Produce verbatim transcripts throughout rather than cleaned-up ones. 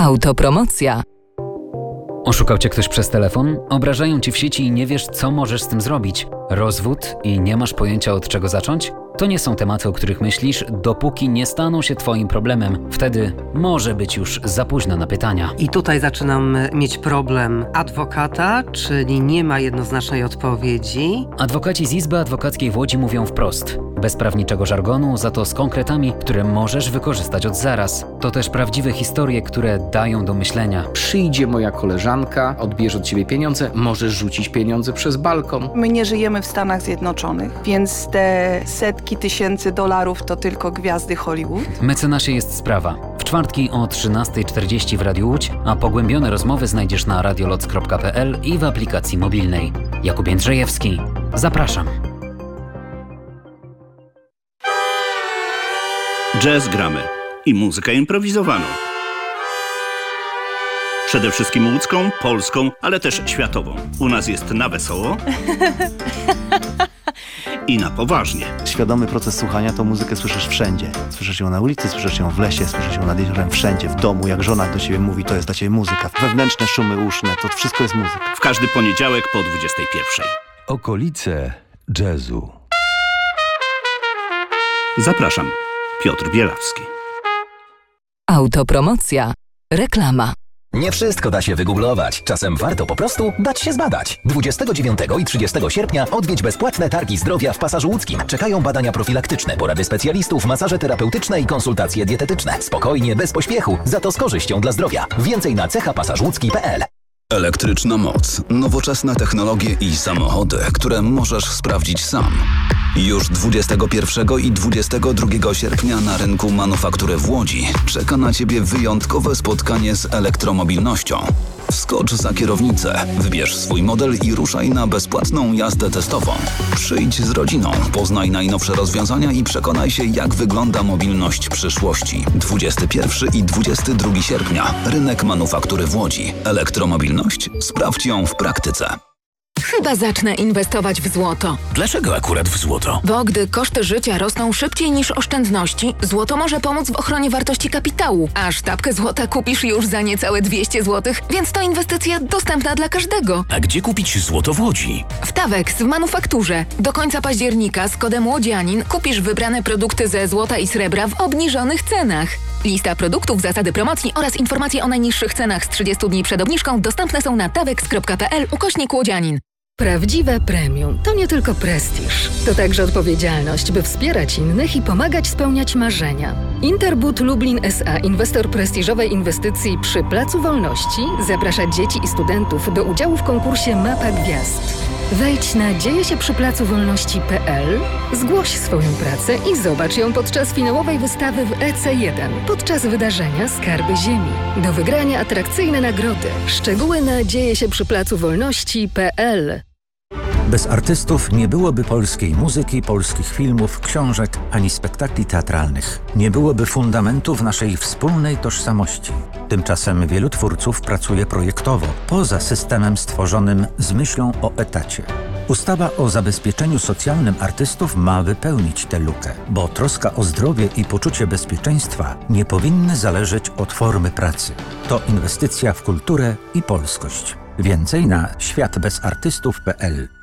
Autopromocja. Oszukał cię ktoś przez telefon? Obrażają ci w sieci i nie wiesz, co możesz z tym zrobić? Rozwód i nie masz pojęcia, od czego zacząć? To nie są tematy, o których myślisz, dopóki nie staną się twoim problemem. Wtedy może być już za późno na pytania. I tutaj zaczynam mieć problem adwokata, czyli nie ma jednoznacznej odpowiedzi. Adwokaci z Izby Adwokackiej w Łodzi mówią wprost. Bez prawniczego żargonu, za to z konkretami, które możesz wykorzystać od zaraz. To też prawdziwe historie, które dają do myślenia. Przyjdzie moja koleżanka, odbierze od ciebie pieniądze, możesz rzucić pieniądze przez balkon. My nie żyjemy w Stanach Zjednoczonych, więc te setki tysięcy dolarów to tylko gwiazdy Hollywood. Mecenasie jest sprawa. W czwartki o trzynasta czterdzieści w Radiu Łódź, a pogłębione rozmowy znajdziesz na radioloc kropka p l i w aplikacji mobilnej. Jakub Jędrzejewski. Zapraszam. Jazz gramy i muzykę improwizowaną. Przede wszystkim łódzką, polską, ale też światową. U nas jest na wesoło i na poważnie. Świadomy proces słuchania to muzykę słyszysz wszędzie. Słyszysz ją na ulicy, słyszysz ją w lesie, słyszysz ją nad jeziorem, wszędzie, w domu. Jak żona do ciebie mówi, to jest dla ciebie muzyka. Wewnętrzne szumy uszne, to wszystko jest muzyka. W każdy poniedziałek po dwudziestej pierwszej. Okolice jazzu. Zapraszam. Piotr Bielawski. Autopromocja. Reklama. Nie wszystko da się wygooglować. Czasem warto po prostu dać się zbadać. dwudziestego dziewiątego i trzydziestego sierpnia odwiedź bezpłatne targi zdrowia w Pasażu Łódzkim. Czekają badania profilaktyczne, porady specjalistów, masaże terapeutyczne i konsultacje dietetyczne. Spokojnie, bez pośpiechu, za to z korzyścią dla zdrowia. Więcej na cecha pasaż łódzki kropka p l. Elektryczna moc, nowoczesne technologie i samochody, które możesz sprawdzić sam. Już dwudziestego pierwszego i dwudziestego drugiego sierpnia na rynku Manufaktury w Łodzi czeka na Ciebie wyjątkowe spotkanie z elektromobilnością. Wskocz za kierownicę, wybierz swój model i ruszaj na bezpłatną jazdę testową. Przyjdź z rodziną, poznaj najnowsze rozwiązania i przekonaj się, jak wygląda mobilność przyszłości. dwudziestego pierwszego i dwudziestego drugiego sierpnia. Rynek Manufaktury w Łodzi. Elektromobilność? Sprawdź ją w praktyce. Chyba zacznę inwestować w złoto. Dlaczego akurat w złoto? Bo gdy koszty życia rosną szybciej niż oszczędności, złoto może pomóc w ochronie wartości kapitału. A sztabkę złota kupisz już za niecałe dwieście złotych, więc to inwestycja dostępna dla każdego. A gdzie kupić złoto w Łodzi? W Tawex w Manufakturze. Do końca października z kodem Łodzianin kupisz wybrane produkty ze złota i srebra w obniżonych cenach. Lista produktów, zasady promocji oraz informacje o najniższych cenach z trzydziestu dni przed obniżką dostępne są na tawex kropka p l ukośnik Łodzianin. Prawdziwe premium to nie tylko prestiż, to także odpowiedzialność, by wspierać innych i pomagać spełniać marzenia. Interbud Lublin S A, inwestor prestiżowej inwestycji przy Placu Wolności, zaprasza dzieci i studentów do udziału w konkursie Mapa Gwiazd. Wejdź na dzieje się przy placu wolności kropka p l, zgłoś swoją pracę i zobacz ją podczas finałowej wystawy w E C jeden, podczas wydarzenia Skarby Ziemi. Do wygrania atrakcyjne nagrody. Szczegóły na dzieje się przy placu wolności kropka p l. Bez artystów nie byłoby polskiej muzyki, polskich filmów, książek ani spektakli teatralnych. Nie byłoby fundamentów naszej wspólnej tożsamości. Tymczasem wielu twórców pracuje projektowo, poza systemem stworzonym z myślą o etacie. Ustawa o zabezpieczeniu socjalnym artystów ma wypełnić tę lukę, bo troska o zdrowie i poczucie bezpieczeństwa nie powinny zależeć od formy pracy. To inwestycja w kulturę i polskość. Więcej na świat bez artystów kropka p l.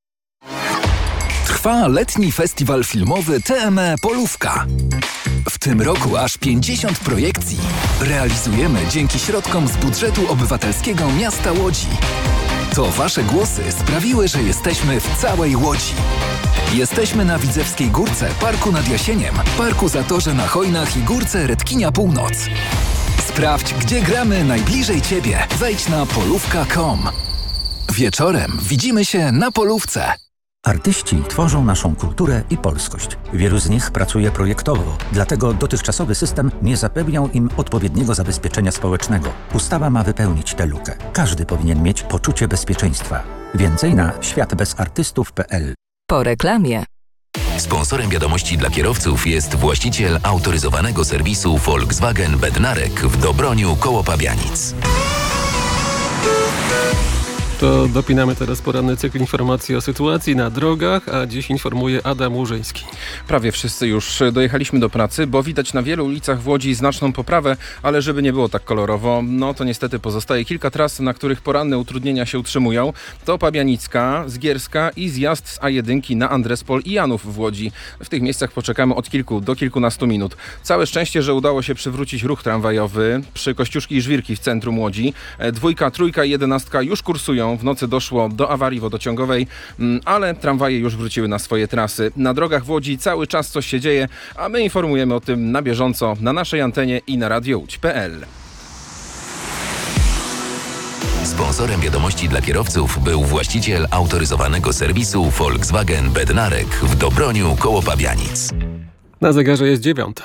Trwa letni festiwal filmowy T M E Polówka. W tym roku aż pięćdziesiąt projekcji realizujemy dzięki środkom z budżetu obywatelskiego miasta Łodzi. To Wasze głosy sprawiły, że jesteśmy w całej Łodzi. Jesteśmy na Widzewskiej Górce, Parku nad Jasieniem, Parku Zatorze na Chojnach i Górce Redkinia Północ. Sprawdź, gdzie gramy najbliżej Ciebie. Wejdź na polówka kropka com. Wieczorem widzimy się na Polówce. Artyści tworzą naszą kulturę i polskość. Wielu z nich pracuje projektowo, dlatego dotychczasowy system nie zapewniał im odpowiedniego zabezpieczenia społecznego. Ustawa ma wypełnić tę lukę. Każdy powinien mieć poczucie bezpieczeństwa. Więcej na świat bez artystów kropka p l. Po reklamie. Sponsorem wiadomości dla kierowców jest właściciel autoryzowanego serwisu Volkswagen Bednarek w Dobroniu koło Pabianic. To dopinamy teraz poranny cykl informacji o sytuacji na drogach, a dziś informuje Adam Łużyński. Prawie wszyscy już dojechaliśmy do pracy, bo widać na wielu ulicach w Łodzi znaczną poprawę, ale żeby nie było tak kolorowo, no to niestety pozostaje kilka tras, na których poranne utrudnienia się utrzymują. To Pabianicka, Zgierska i zjazd z A jeden na Andrespol i Janów w Łodzi. W tych miejscach poczekamy od kilku do kilkunastu minut. Całe szczęście, że udało się przywrócić ruch tramwajowy przy Kościuszki i Żwirki w centrum Łodzi. Dwójka, trójka i jedenastka już kursują. W nocy doszło do awarii wodociągowej, ale tramwaje już wróciły na swoje trasy. Na drogach w Łodzi cały czas coś się dzieje, a my informujemy o tym na bieżąco na naszej antenie i na radio łódź kropka pe el. Sponsorem wiadomości dla kierowców był właściciel autoryzowanego serwisu Volkswagen Bednarek w Dobroniu koło Pabianic. Na zegarze jest dziewiąta.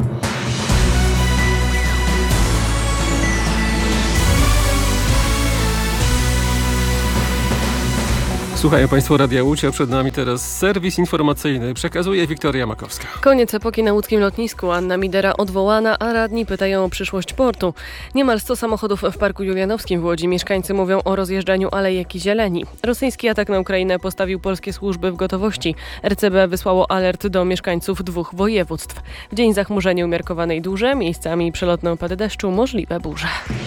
Słuchają Państwo Radia Łódź, a przed nami teraz serwis informacyjny. Przekazuje Wiktoria Makowska. Koniec epoki na łódzkim lotnisku. Anna Midera odwołana, a radni pytają o przyszłość portu. Niemal sto samochodów w Parku Julianowskim w Łodzi. Mieszkańcy mówią o rozjeżdżaniu alejek i zieleni. Rosyjski atak na Ukrainę postawił polskie służby w gotowości. er ce be wysłało alert do mieszkańców dwóch województw. W dzień zachmurzenie umiarkowanej duże, miejscami przelotne opady deszczu, możliwe burze.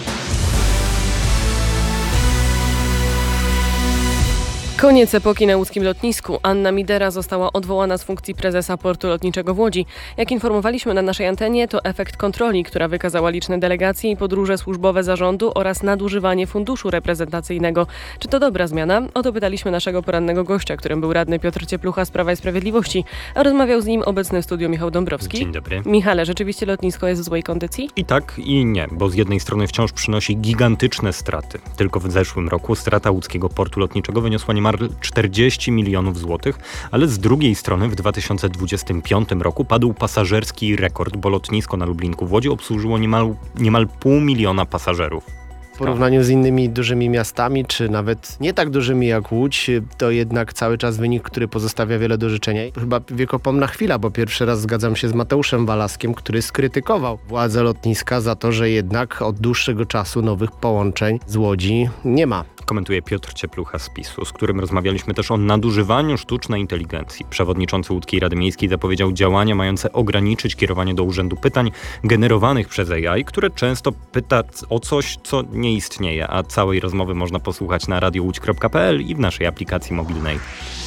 Koniec epoki na łódzkim lotnisku. Anna Midera została odwołana z funkcji prezesa portu lotniczego w Łodzi. Jak informowaliśmy na naszej antenie, to efekt kontroli, która wykazała liczne delegacje i podróże służbowe zarządu oraz nadużywanie funduszu reprezentacyjnego. Czy to dobra zmiana? O to pytaliśmy naszego porannego gościa, którym był radny Piotr Cieplucha z Prawa i Sprawiedliwości, a rozmawiał z nim obecny w studiu Michał Dąbrowski. Dzień dobry. Michale, rzeczywiście lotnisko jest w złej kondycji? I tak, i nie, bo z jednej strony wciąż przynosi gigantyczne straty. Tylko w zeszłym roku strata łódzkiego portu lotniczego wyniosła niemal czterdzieści milionów złotych, ale z drugiej strony w dwa tysiące dwudziestym piątym roku padł pasażerski rekord, bo lotnisko na Lublinku w Łodzi obsłużyło niemal, niemal pół miliona pasażerów. W porównaniu z innymi dużymi miastami, czy nawet nie tak dużymi jak Łódź, to jednak cały czas wynik, który pozostawia wiele do życzenia. Chyba wiekopomna chwila, bo pierwszy raz zgadzam się z Mateuszem Walaskiem, który skrytykował władze lotniska za to, że jednak od dłuższego czasu nowych połączeń z Łodzi nie ma. Komentuje Piotr Cieplucha z PiSu, z którym rozmawialiśmy też o nadużywaniu sztucznej inteligencji. Przewodniczący Łódzkiej Rady Miejskiej zapowiedział działania mające ograniczyć kierowanie do urzędu pytań generowanych przez A I, które często pyta o coś, co nie istnieje, a całej rozmowy można posłuchać na radio łódź kropka pe el i w naszej aplikacji mobilnej.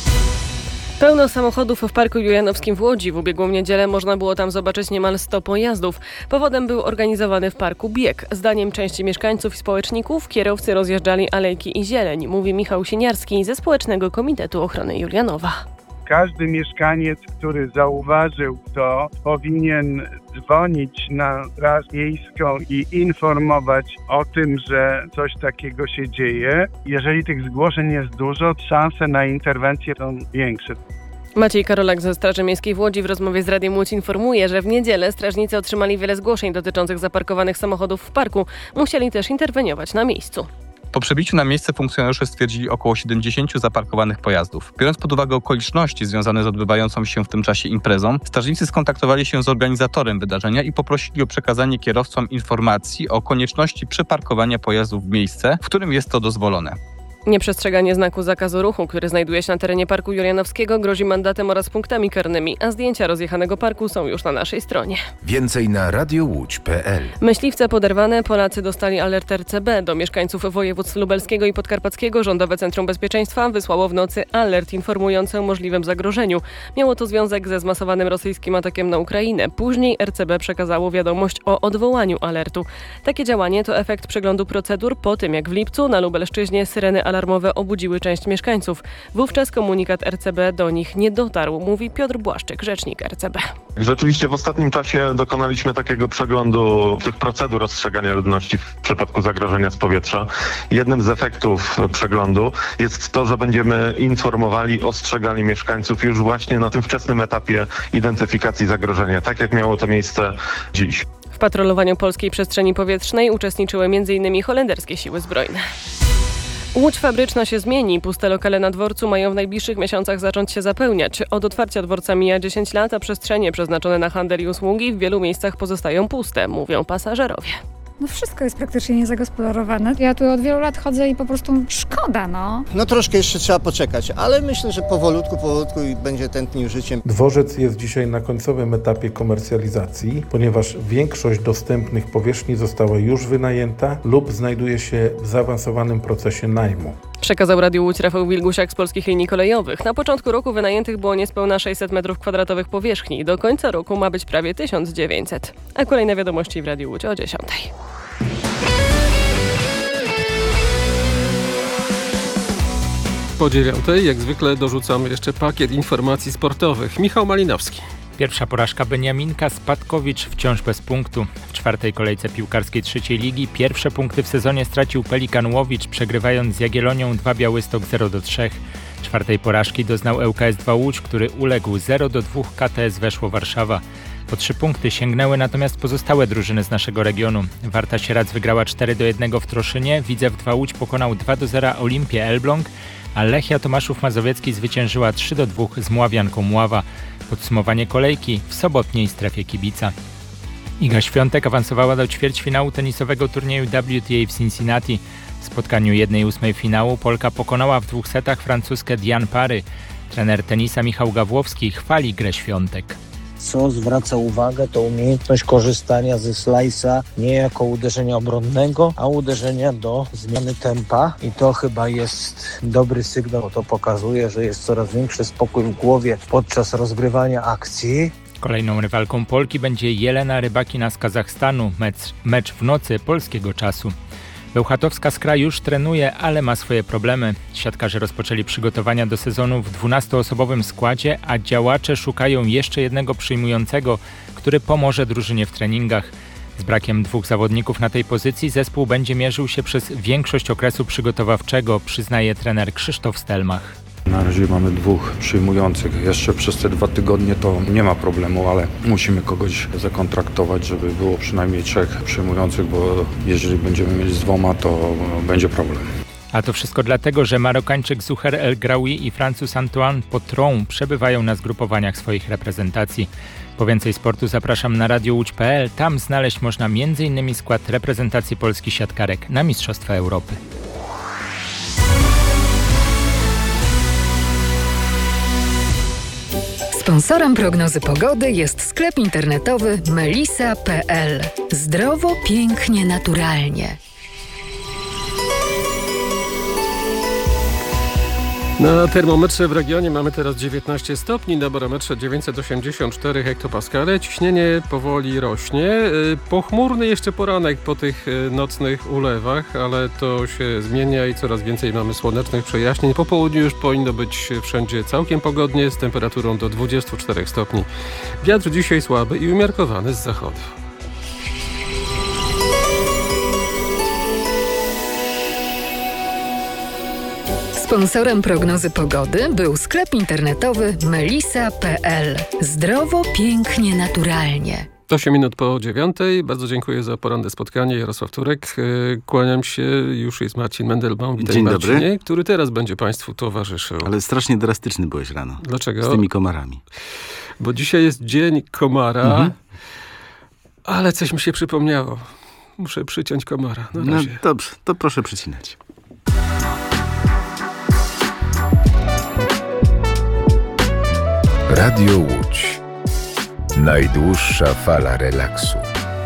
Pełno samochodów w Parku Julianowskim w Łodzi. W ubiegłą niedzielę można było tam zobaczyć niemal sto pojazdów. Powodem był organizowany w parku bieg. Zdaniem części mieszkańców i społeczników kierowcy rozjeżdżali alejki i zieleń, mówi Michał Sieniarski ze Społecznego Komitetu Ochrony Julianowa. Każdy mieszkaniec, który zauważył to, powinien dzwonić na Straż Miejską i informować o tym, że coś takiego się dzieje. Jeżeli tych zgłoszeń jest dużo, szanse na interwencję są większe. Maciej Karolak ze Straży Miejskiej w Łodzi w rozmowie z Radiem Łódź informuje, że w niedzielę strażnicy otrzymali wiele zgłoszeń dotyczących zaparkowanych samochodów w parku. Musieli też interweniować na miejscu. Po przybiciu na miejsce funkcjonariusze stwierdzili około siedemdziesięciu zaparkowanych pojazdów. Biorąc pod uwagę okoliczności związane z odbywającą się w tym czasie imprezą, strażnicy skontaktowali się z organizatorem wydarzenia i poprosili o przekazanie kierowcom informacji o konieczności przeparkowania pojazdów w miejsce, w którym jest to dozwolone. Nieprzestrzeganie znaku zakazu ruchu, który znajduje się na terenie Parku Julianowskiego, grozi mandatem oraz punktami karnymi, a zdjęcia rozjechanego parku są już na naszej stronie. Więcej na radio łódź kropka pe el. Myśliwce poderwane, Polacy dostali alert er ce be. Do mieszkańców województw lubelskiego i podkarpackiego Rządowe Centrum Bezpieczeństwa wysłało w nocy alert informujący o możliwym zagrożeniu. Miało to związek ze zmasowanym rosyjskim atakiem na Ukrainę. Później er ce be przekazało wiadomość o odwołaniu alertu. Takie działanie to efekt przeglądu procedur po tym, jak w lipcu na Lubelszczyźnie syreny alarmowe obudziły część mieszkańców. Wówczas komunikat er ce be do nich nie dotarł, mówi Piotr Błaszczyk, rzecznik er ce be. Rzeczywiście w ostatnim czasie dokonaliśmy takiego przeglądu tych procedur ostrzegania ludności w przypadku zagrożenia z powietrza. Jednym z efektów przeglądu jest to, że będziemy informowali, ostrzegali mieszkańców już właśnie na tym wczesnym etapie identyfikacji zagrożenia, tak jak miało to miejsce dziś. W patrolowaniu polskiej przestrzeni powietrznej uczestniczyły m in holenderskie siły zbrojne. Łódź fabryczna się zmieni. Puste lokale na dworcu mają w najbliższych miesiącach zacząć się zapełniać. Od otwarcia dworca mija dziesięć lat, a przestrzenie przeznaczone na handel i usługi w wielu miejscach pozostają puste, mówią pasażerowie. No wszystko jest praktycznie niezagospodarowane. Ja tu od wielu lat chodzę i po prostu szkoda, no. No troszkę jeszcze trzeba poczekać, ale myślę, że powolutku, powolutku i będzie tętnił życiem. Dworzec jest dzisiaj na końcowym etapie komercjalizacji, ponieważ większość dostępnych powierzchni została już wynajęta lub znajduje się w zaawansowanym procesie najmu. Przekazał Radiu Łódź Rafał Wilgusiak z Polskich Linii Kolejowych. Na początku roku wynajętych było niespełna sześćset metrów kwadratowych powierzchni. Do końca roku ma być prawie tysiąc dziewięćset. A kolejne wiadomości w Radiu Łódź o dziesiątej. Po dziewiątej, jak zwykle, dorzucamy jeszcze pakiet informacji sportowych. Michał Malinowski. Pierwsza porażka Beniaminka Spadkowicz wciąż bez punktu. W czwartej kolejce piłkarskiej trzeciej ligi pierwsze punkty w sezonie stracił Pelikan Łowicz, przegrywając z Jagiellonią dwa Białystok zero do trzech. Czwartej porażki doznał L K S dwa Łódź, który uległ zero do dwóch K T S Weszło Warszawa. Po trzy punkty sięgnęły natomiast pozostałe drużyny z naszego regionu. Warta Sieradz wygrała cztery do jednego w Troszynie, Widzew dwa Łódź pokonał dwa do zera Olimpię Elbląg, a Lechia Tomaszów Mazowiecki zwyciężyła trzy do dwóch z Mławianką Mława. Podsumowanie kolejki w sobotniej strefie kibica. Iga Świątek awansowała do ćwierćfinału tenisowego turnieju W T A w Cincinnati. W spotkaniu jednej ósmej finału Polka pokonała w dwóch setach francuskę Diane Parry. Trener tenisa Michał Gawłowski chwali grę Świątek. Co zwraca uwagę, to umiejętność korzystania ze slajsa nie jako uderzenia obronnego, a uderzenia do zmiany tempa i to chyba jest dobry sygnał. To pokazuje, że jest coraz większy spokój w głowie podczas rozgrywania akcji. Kolejną rywalką Polki będzie Jelena Rybakina z Kazachstanu, mecz, mecz w nocy polskiego czasu. Bełchatowska Skra już trenuje, ale ma swoje problemy. Siatkarze rozpoczęli przygotowania do sezonu w dwunastoosobowym składzie, a działacze szukają jeszcze jednego przyjmującego, który pomoże drużynie w treningach. Z brakiem dwóch zawodników na tej pozycji zespół będzie mierzył się przez większość okresu przygotowawczego, przyznaje trener Krzysztof Stelmach. Na razie mamy dwóch przyjmujących. Jeszcze przez te dwa tygodnie to nie ma problemu, ale musimy kogoś zakontraktować, żeby było przynajmniej trzech przyjmujących, bo jeżeli będziemy mieć z dwoma, to będzie problem. A to wszystko dlatego, że Marokańczyk Zuher El Graoui i Francuz Antoine Potron przebywają na zgrupowaniach swoich reprezentacji. Po więcej sportu zapraszam na radio łódź kropka p l. Tam znaleźć można m in skład reprezentacji Polski siatkarek na Mistrzostwa Europy. Sponsorem prognozy pogody jest sklep internetowy melisa kropka p l. Zdrowo, pięknie, naturalnie. Na termometrze w regionie mamy teraz dziewiętnaście stopni, na barometrze dziewięćset osiemdziesiąt cztery hektopaskale. Ciśnienie powoli rośnie. Pochmurny jeszcze poranek po tych nocnych ulewach, ale to się zmienia i coraz więcej mamy słonecznych przejaśnień. Po południu już powinno być wszędzie całkiem pogodnie z temperaturą do dwudziestu czterech stopni. Wiatr dzisiaj słaby i umiarkowany z zachodu. Sponsorem prognozy pogody był sklep internetowy melisa kropka p l. Zdrowo, pięknie, naturalnie. osiem minut po dziewiątej. Bardzo dziękuję za poranne spotkanie. Jarosław Turek. Kłaniam się. Już jest Marcin Mendelbaum. Witaj, Dzień Marcinie, dobry. Który teraz będzie Państwu towarzyszył. Ale strasznie drastyczny byłeś rano. Dlaczego? Z tymi komarami. Bo dzisiaj jest dzień komara, mhm. ale coś mi się przypomniało. Muszę przyciąć komara. Na razie. No dobrze, to proszę przycinać. Radio Łódź. Najdłuższa fala relaksu.